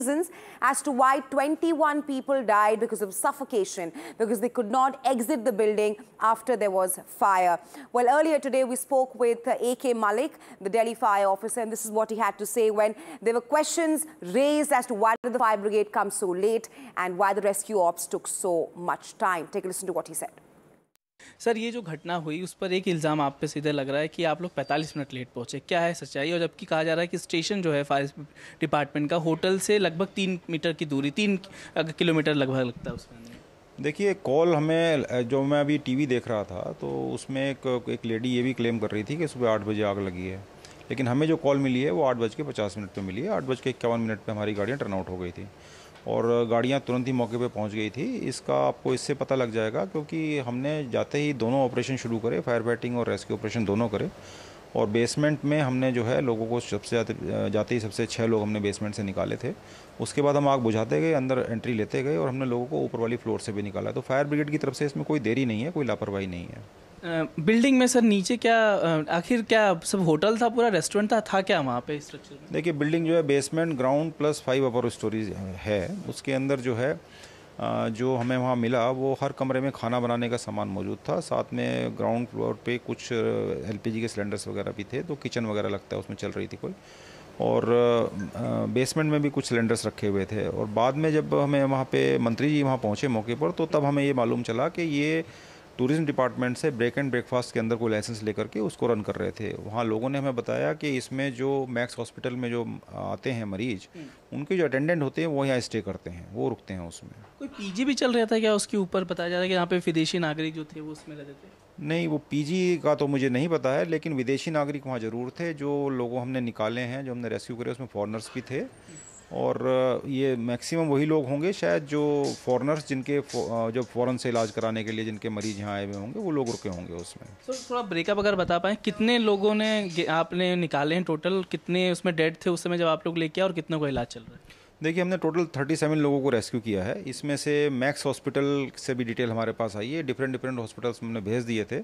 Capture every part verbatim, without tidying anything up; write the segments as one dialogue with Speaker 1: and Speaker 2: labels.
Speaker 1: reasons as to why twenty-one people died because of suffocation, because they could not exit the building after there was fire. Well, earlier today we spoke with uh, A K Malik, the Delhi fire officer, and this is what he had to say when there were questions raised as to why did the fire brigade come so late and why the rescue ops took so much time. Take a listen to what he said.
Speaker 2: Sir, ये जो घटना हुई उस पर एक इल्ज़ाम आप पे सीधे लग रहा है कि आप लोग पैंतालीस मिनट लेट पहुंचे, क्या है सच्चाई? और जबकि कहा जा रहा है कि स्टेशन जो है फायर डिपार्टमेंट का होटल से लगभग तीन मीटर की दूरी तीन किलोमीटर लगभग लगता है उसमें।
Speaker 3: देखिए, कॉल हमें जो मैं अभी टीवी देख रहा था तो उसमें एक एक लेडी ये भी क्लेम कर रही थी कि सुबह आठ बजे आग लगी है, लेकिन हमें जो कॉल मिली है वो आठ बज के पचास मिनट पर मिली है। आठ बज के इक्यावन मिनट पर हमारी गाड़ियाँ टर्न आउट हो गई थी और गाड़ियाँ तुरंत ही मौके पे पहुंच गई थी। इसका आपको इससे पता लग जाएगा क्योंकि हमने जाते ही दोनों ऑपरेशन शुरू करे, फायर फाइटिंग और रेस्क्यू ऑपरेशन दोनों करे। और बेसमेंट में हमने जो है लोगों को सबसे जाते जाते ही सबसे छः लोग हमने बेसमेंट से निकाले थे। उसके बाद हम आग बुझाते गए, अंदर एंट्री लेते गए और हमने लोगों को ऊपर वाली फ्लोर से भी निकाला। तो फायर ब्रिगेड की तरफ से इसमें कोई देरी नहीं है, कोई लापरवाही नहीं है।
Speaker 2: बिल्डिंग में सर नीचे क्या आखिर क्या सब होटल था, पूरा रेस्टोरेंट था, था क्या वहाँ पे स्ट्रक्चर में?
Speaker 3: देखिए, बिल्डिंग जो है बेसमेंट ग्राउंड प्लस फाइव अपर स्टोरीज है। उसके अंदर जो है जो हमें वहाँ मिला वो हर कमरे में खाना बनाने का सामान मौजूद था। साथ में ग्राउंड फ्लोर पे कुछ एलपीजी के सिलेंडर्स वगैरह भी थे, तो किचन वगैरह लगता है उसमें चल रही थी कोई। और बेसमेंट में भी कुछ सिलेंडर्स रखे हुए थे। और बाद में जब हमें वहाँ पे मंत्री जी वहाँ पहुँचे मौके पर, तो तब हमें ये मालूम चला कि ये टूरिज्म डिपार्टमेंट से ब्रेक एंड ब्रेकफास्ट के अंदर कोई लाइसेंस लेकर के उसको रन कर रहे थे। वहाँ लोगों ने हमें बताया कि इसमें जो मैक्स हॉस्पिटल में जो आते हैं मरीज, उनके जो अटेंडेंट होते हैं वो यहाँ स्टे करते हैं, वो रुकते हैं उसमें।
Speaker 2: कोई पीजी भी चल रहा था क्या उसके ऊपर? बताया जा रहा है कि यहाँ पे विदेशी नागरिक जो थे वो उसमें रहते थे।
Speaker 3: नहीं, वो पीजी का तो मुझे नहीं पता है, लेकिन विदेशी नागरिक वहाँ ज़रूर थे। जो लोगों हमने निकाले हैं, जो हमने रेस्क्यू करे, उसमें फॉरेनर्स भी थे। और ये मैक्सिमम वही लोग होंगे शायद जो फॉरेनर्स, जिनके जो फ़ौरन से इलाज कराने के लिए जिनके मरीज यहाँ आए हुए होंगे, वो लोग रुके होंगे उसमें।
Speaker 2: तो थोड़ा ब्रेकअप अगर बता पाएँ, कितने लोगों ने आपने निकाले हैं टोटल? कितने उसमें डेड थे उस समय जब आप लोग लेके आए और कितनों का इलाज चल रहा है?
Speaker 3: देखिए, हमने टोटल सैंतीस लोगों को रेस्क्यू किया है। इसमें से मैक्स हॉस्पिटल से भी डिटेल हमारे पास आई है। डिफरेंट डिफरेंट हॉस्पिटल्स हमने भेज दिए थे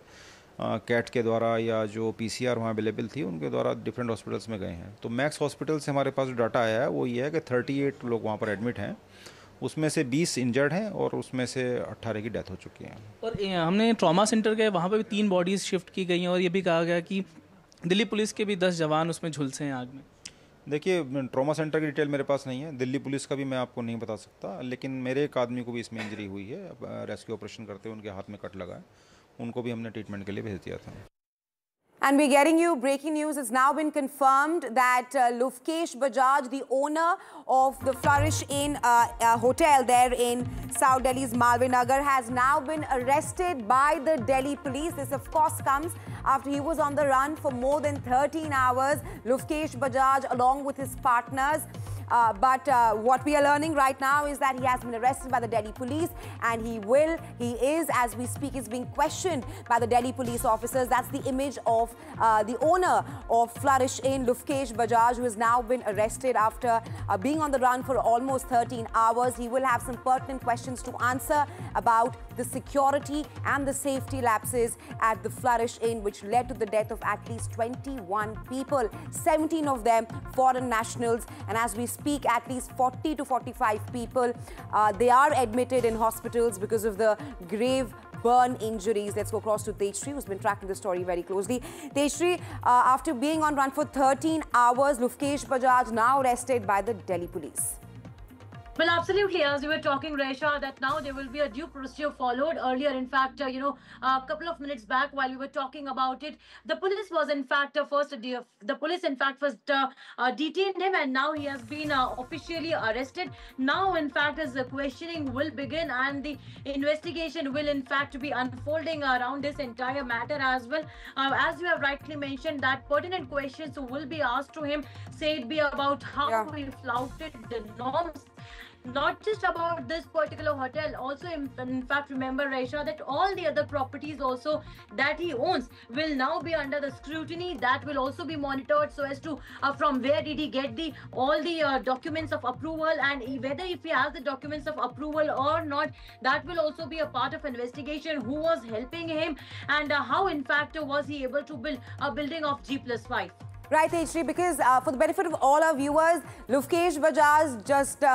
Speaker 3: कैट के द्वारा, या जो पीसीआर वहाँ अवेलेबल थी उनके द्वारा डिफरेंट हॉस्पिटल्स में गए हैं। तो मैक्स हॉस्पिटल से हमारे पास जो डाटा आया है वो ये है कि अड़तीस लोग वहाँ पर एडमिट हैं, उसमें से बीस इंजर्ड हैं और उसमें से अट्ठारह की डेथ हो चुकी है।
Speaker 2: और हमने ट्रॉमा सेंटर गए, वहाँ पर भी तीन बॉडीज़ शिफ्ट की गई हैं और ये भी कहा गया कि दिल्ली पुलिस के भी दस जवान उसमें झुलसे हैं आग में।
Speaker 3: देखिए, ट्रॉमा सेंटर की डिटेल मेरे पास नहीं है, दिल्ली पुलिस का भी मैं आपको नहीं बता सकता, लेकिन मेरे एक आदमी को भी इसमें इंजरी हुई है। रेस्क्यू ऑपरेशन करते हुए उनके हाथ में कट लगा है, उनको भी हमने ट्रीटमेंट के लिए भेज दिया था।
Speaker 1: And we're getting you breaking news. It's now been confirmed that uh, Lufkesh Bajaj, the owner of the Flourish Inn uh, uh, hotel there in South Delhi's Malviya Nagar, has now been arrested by the Delhi police. This, of course, comes after he was on the run for more than thirteen hours. Lufkesh Bajaj, along with his partners. Uh, but uh, what we are learning right now is that he has been arrested by the Delhi police, and he will, he is, as we speak, is being questioned by the Delhi police officers. That's the image of uh, the owner of Flourish Inn, Lufkesh Bajaj, who has now been arrested after uh, being on the run for almost thirteen hours. He will have some pertinent questions to answer about the security and the safety lapses at the Flourish Inn, which led to the death of at least twenty-one people, seventeen of them foreign nationals. And as we speak, at least forty to forty-five people, uh, they are admitted in hospitals because of the grave burn injuries. Let's go across to Tejshri, who's been tracking the story very closely. Tejshri, uh, after being on run for thirteen hours, Lufkesh Bajaj now arrested by the Delhi police.
Speaker 4: Well, absolutely. As you were talking, Resha, that now there will be a due procedure followed. Earlier, in fact, uh, you know, a couple of minutes back, while we were talking about it, the police was, in fact, uh, first, uh, the police, in fact, first uh, uh, detained him, and now he has been uh, officially arrested. Now, in fact, his uh, questioning will begin, and the investigation will, in fact, be unfolding around this entire matter as well. Uh, as you have rightly mentioned, that pertinent questions will be asked to him, say it be about how yeah. he flouted the norms. Not just about this particular hotel, also in, in fact remember, Resha, that all the other properties also that he owns will now be under the scrutiny. That will also be monitored so as to uh, from where did he get the all the uh, documents of approval, and whether if he has the documents of approval or not, that will also be a part of investigation. Who was helping him, and uh, how in fact was he able to build a building of G plus five.
Speaker 1: Right, Tejshri, because uh, for the benefit of all our viewers, Lufkesh Bajaj just uh,